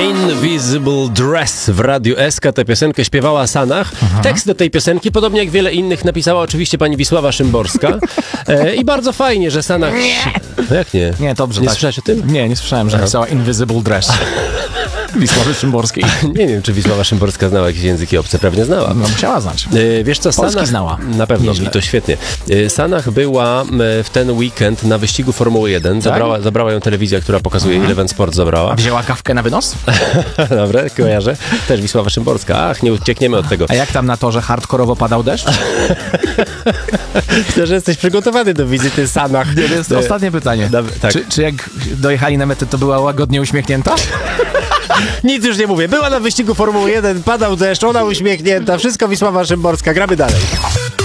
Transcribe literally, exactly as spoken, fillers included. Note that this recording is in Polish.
Invisible Dress w Radiu S K. Tę piosenkę śpiewała Sanach. Aha. Tekst do tej piosenki, podobnie jak wiele innych, napisała oczywiście pani Wisława Szymborska. E, I bardzo fajnie, że Sanach... Nie! No jak nie? Nie, dobrze. Nie tak. słyszałeś o tym? Nie, nie słyszałem, że napisała Invisible Dress. Wisławy Szymborskiej. Nie wiem, czy Wisława Szymborska znała jakieś języki obce. Pewnie znała. No, musiała znać. E, wiesz co, Polski Sanach... znała. Na pewno, Nieźle. i to świetnie. E, Sanach była e, w ten weekend na wyścigu Formuły jeden. Tak? Zabrała, zabrała ją telewizja, która pokazuje, ile Eleven Sport zabrała. A wzięła kawkę na wynos? Dobra, kojarzę. Też Wisława Szymborska. Ach, nie uciekniemy od tego. A jak tam na torze hardkorowo padał deszcz? Myślę, że jesteś przygotowany do wizyty Sanach. Nie, to jest ostatnie pytanie. Dobra, tak. Czy, czy jak dojechali na metę, to była łagodnie uśmiechnięta? Nic już nie mówię. Była na wyścigu Formuły jeden, padał deszcz, ona uśmiechnięta, wszystko Wisława Szymborska. Gramy dalej.